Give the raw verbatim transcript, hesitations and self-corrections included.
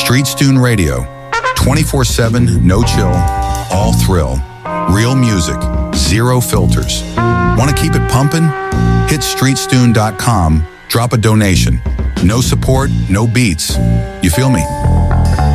Streetstune Radio. twenty-four seven, no chill, all thrill. Real music, zero filters. Want to keep it pumping? Hit streetstune dot com, drop a donation. No support, no beats. You feel me?